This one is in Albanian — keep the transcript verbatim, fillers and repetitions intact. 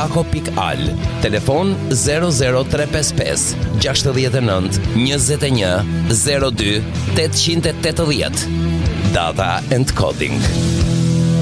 ako.al. Telefon zero zero tre pesë pesë gjasht e nënt njëzet e një zero dy oktëqind e tetëdhjetë. Data and Coding.